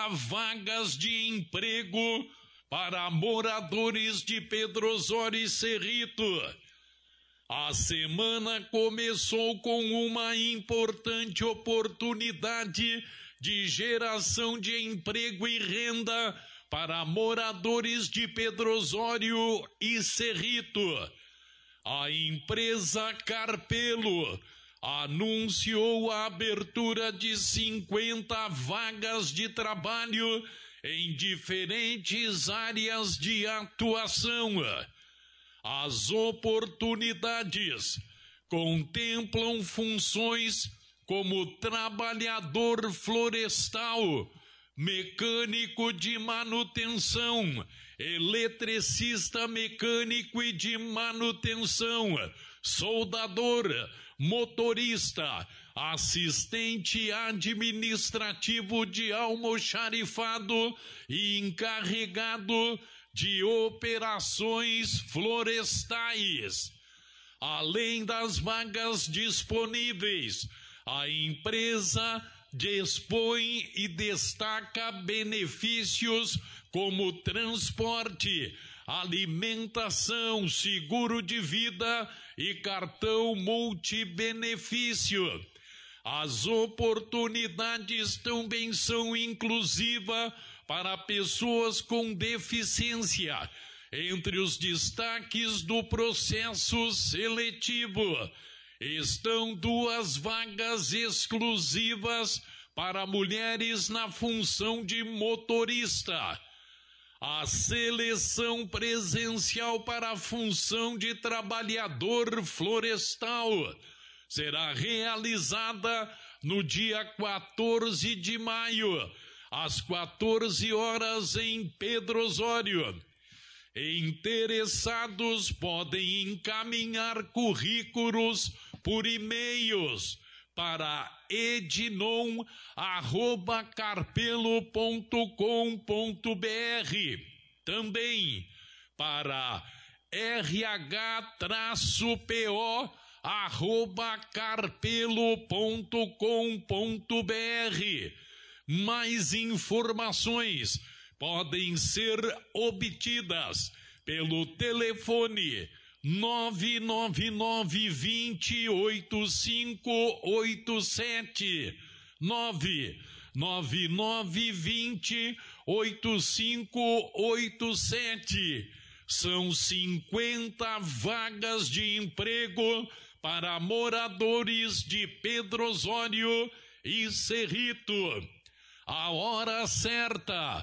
vagas de emprego para moradores de Pedro Osório e Cerrito. A semana começou com uma importante oportunidade de geração de emprego e renda para moradores de Pedro Osório e Cerrito. A empresa Carpelo anunciou a abertura de 50 vagas de trabalho em diferentes áreas de atuação. As oportunidades contemplam funções como trabalhador florestal, mecânico de manutenção, eletricista mecânico e de manutenção, soldador, motorista, assistente administrativo de almoxarifado e encarregado de operações florestais. Além das vagas disponíveis, a empresa dispõe e destaca benefícios como transporte, alimentação, seguro de vida e cartão multibenefício. As oportunidades também são inclusivas para pessoas com deficiência. Entre os destaques do processo seletivo estão 2 vagas exclusivas para mulheres na função de motorista. A seleção presencial para a função de trabalhador florestal será realizada no dia 14 de maio, às 14 horas em Pedro Osório. Interessados podem encaminhar currículos por e-mails para ednon@carpelo.com.br, também para rh-po@carpelo.com.br. Mais informações podem ser obtidas pelo telefone 999-20-8587, 999-20-8587. São 50 vagas de emprego para moradores de Pedro Osório e Cerrito. A hora certa,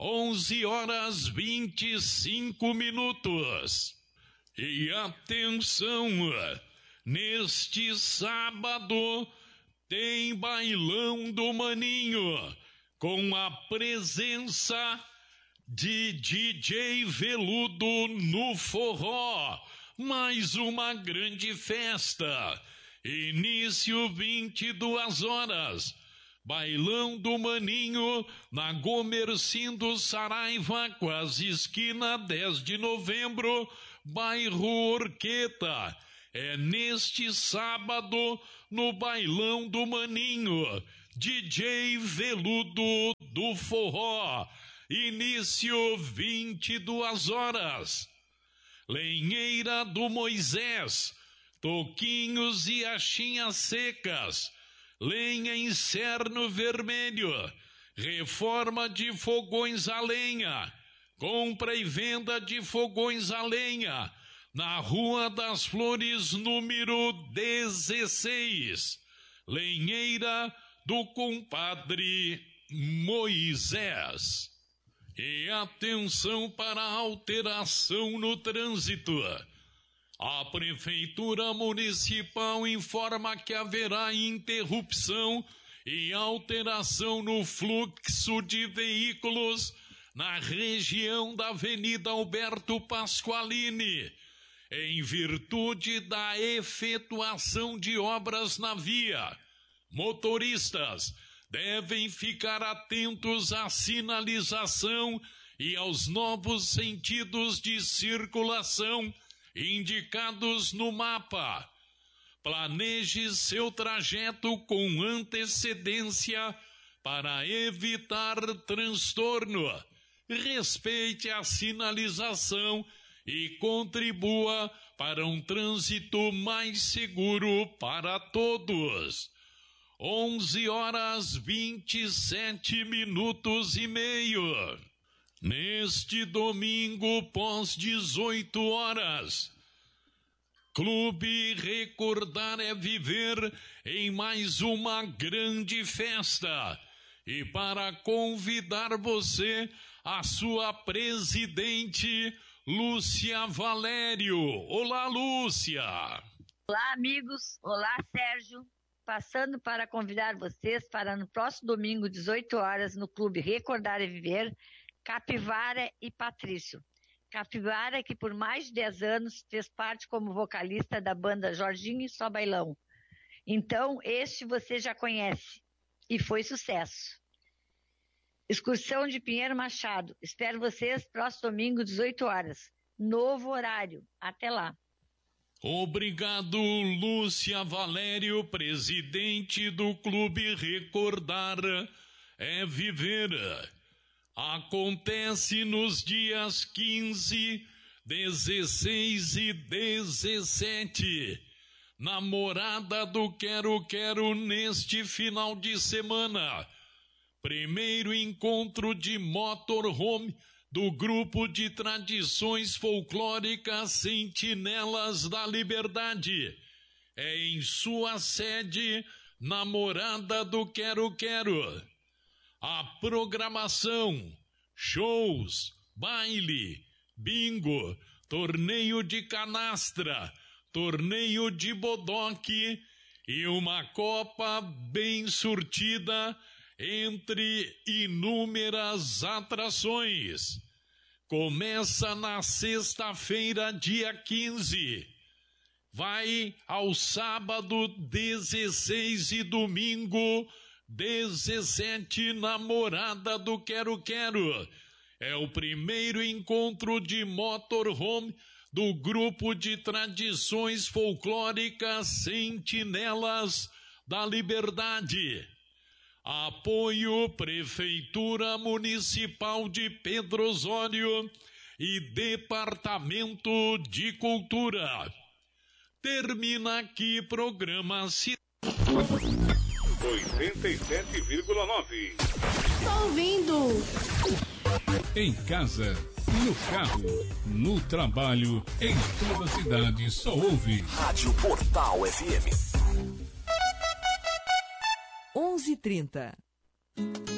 11h25. E atenção, neste sábado tem Bailão do Maninho, com a presença de DJ Veludo no forró. Mais uma grande festa. Início 22 horas. Bailão do Maninho, na Gomercindo Saraiva, quase esquina, 10 de novembro, bairro Orqueta. É neste sábado, no Bailão do Maninho, DJ Veludo do forró. Início 22 horas. Lenheira do Moisés, toquinhos e achinhas secas, lenha em Cerno Vermelho, reforma de fogões a lenha, compra e venda de fogões a lenha, na Rua das Flores, número 16, Lenheira do Compadre Moisés. E atenção para a alteração no trânsito. A Prefeitura Municipal informa que haverá interrupção e alteração no fluxo de veículos na região da Avenida Alberto Pasqualini, em virtude da efetuação de obras na via. Motoristas devem ficar atentos à sinalização e aos novos sentidos de circulação indicados no mapa. Planeje seu trajeto com antecedência para evitar transtorno. Respeite a sinalização e contribua para um trânsito mais seguro para todos. 11h27 neste domingo pós 18h. Clube Recordar é Viver em mais uma grande festa. E para convidar você, a sua presidente, Lúcia Valério. Olá, Lúcia. Olá, amigos. Olá, Sérgio. Passando para convidar vocês para no próximo domingo, 18h, no Clube Recordar é Viver, Capivara e Patrício. Capivara, que por mais de 10 anos fez parte como vocalista da banda Jorginho e Só Bailão. Então, este você já conhece e foi sucesso. Excursão de Pinheiro Machado. Espero vocês próximo domingo, 18h. Novo horário. Até lá. Obrigado, Lúcia Valério, presidente do Clube Recordar é Viver. Acontece nos dias 15, 16 e 17. Namorada do Quero Quero neste final de semana. Primeiro encontro de motorhome do grupo de tradições folclóricas Sentinelas da Liberdade. É em sua sede, Namorada do Quero Quero. A programação, shows, baile, bingo, torneio de canastra, torneio de bodoque e uma copa bem surtida entre inúmeras atrações. Começa na sexta-feira, dia 15. Vai ao sábado 16 e domingo 17, Namorada do Quero Quero. É o primeiro encontro de motorhome do grupo de tradições folclóricas Sentinelas da Liberdade. Apoio Prefeitura Municipal de Pedro Osório e Departamento de Cultura. Termina aqui programa 87,9. Tô ouvindo. Em casa, no carro, no trabalho, em toda a cidade, só ouve Rádio Portal FM. 11h30.